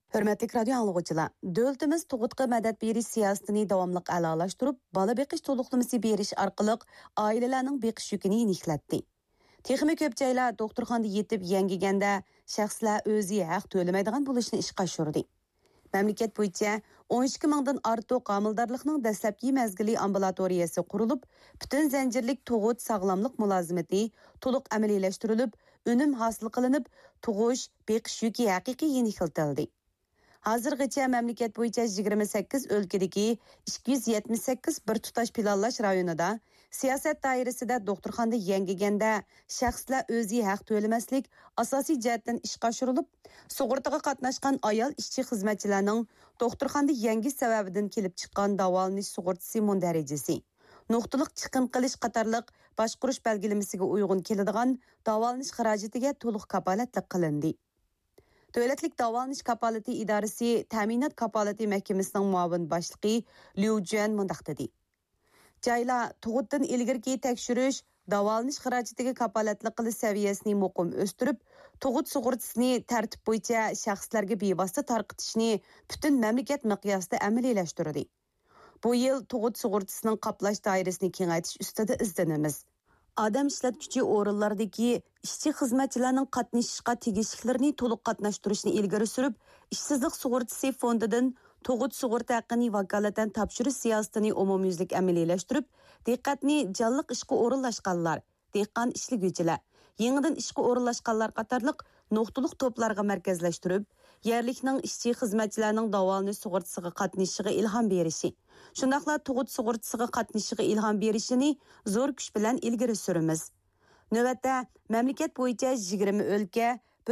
Hürmetlik radyo anlıqçılar, dövlətimiz tug'utqa madad berish siyosatini davomli a'lolashtirib, bola beqish to'liqlamasi berish orqali oilalarning beqish yukini yengillatdi. Texmi ko'p joylar doktorxonada yetib yangiganda shaxslar o'zi haq to'lamaydigan bo'lishni ishga oshirdi. Mamlakat bo'yicha 12 mingdan ortiq homildorlikning dastlabki mazgili ambulatoriyasi qurilib, butun zanjirlik tug'ut sog'lomlik mulozimati to'liq amaliylashtirilib, unum hosil qilinib, tug'ish, beqish yuki haqiqiy yengiltildi. Hozirgacha mamlakat bo'yicha 28 o'lkadagi 278 bir tutash planlash rayonida siyosat doirasida doktorxonada yangiganda shaxslar o'zi haq to'lamaslik asosiy jihatdan ishga oshirilib, sug'urtaga qatnashgan ayol ishchi xizmatchilarning doktorxonada yangi sababidan kelib chiqqan davolanish sug'urtasi darajasi, nuqtaliq chiqim qilish qatorliq boshqurish belgilamasiga uyg'un keladigan davolanish xarajatiga to'liq kapolatlik qilindi. Davlatlik davolanish kapolati idorasi ta'minot kapolati mahkamasining muavin boshlig'i Liu Juan mundaq dedi. Joylar tug'utdan ilgirki tekshirish, davolanish xarajatiga kapolatlik qilish saviyasini muqim o'stirib, tug'ut sug'urtasini tartib bo'yicha shaxslarga bevosita tarqitishni butun mamlakat miqyosida amaliylashtirdi. Bu yil tug'ut sug'urtasining qoplash doirasini kengaytirish ustida izlanamiz. Adam ishlatuvchi o'rinlardagi ishchi xizmatchilarning qatnashishga tegishliklarini to'liq qatnashtirishni ilgari surib, ishsizlik sug'urtasi fondidan tug'ut sug'urta haqqini vakolatan topshirish siyosatini umumyuzlik amaliylashtirib, diqqatni jonliq ishga o'rinlashganlar, dehqon ishliguvchilar, yangidan ishga o'rinlashganlar qatorliq nuqtaliq to'plarga markazlashtirib, yerlikning ishchi xizmatchilarning davolanish sug'urtasiga qatnashishiga ilhom berishi, shundaqla tug'ut sug'urtasiga qatnashishiga ilhom berishini zo'r kuch bilan ilgari suramiz. Navbatda mamlakat bo'yicha 20 o'lka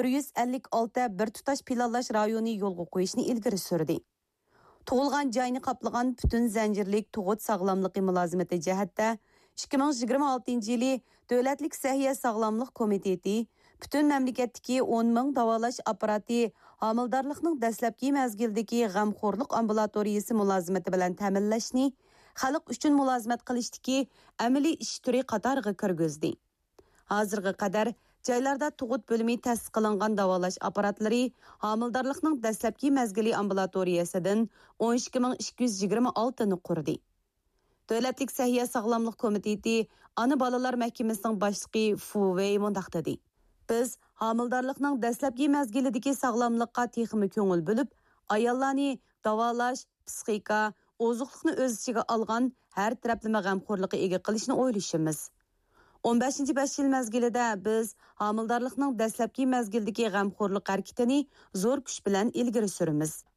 156 bir tutash planlash rayoni yo'lga qo'yishni ilgari surdi. Tug'ilgan joyni qoplagan butun zanjirlik tug'ut sog'lomligi mulozimati jihatda 2026-yili Davlatlik Sahiyya Sog'lomlik Komiteti butun mamlakatdagi 10 ming davolash apparati homildorlikning dastlabki mazgildagi g'amxo'rlik ambulatoriyasi mulozimati bilan ta'minlashni xalq uchun mulozimat qilishdagi amaliy ish turi qatoriga kirgizdi. Hozirga qadar joylarda tug'ut bo'limi ta'sis qilingan davolash apparatlari homildorlikning dastlabki mazgili ambulatoriyasidan 12226 ni qurdi. Davlatlik Sahiyya Sog'lomlik Komiteti Ana bolalar mahkamasining boshlig'i Fu Wei mundaq dedi. Biz homildorlikning dastlabki mazgilidagi sog'lomlikqa texmi ko'ngil bo'lib, ayollarni davolash, psixika, ozuqlikni o'z ichiga olgan har taraflama g'amxo'rlikqa ega qilishni o'ylashimiz. 15-5 yil mazgilida biz homildorlikning dastlabki mazgildagi g'amxo'rlik harakatini zo'r kuch bilan ilgari suramiz.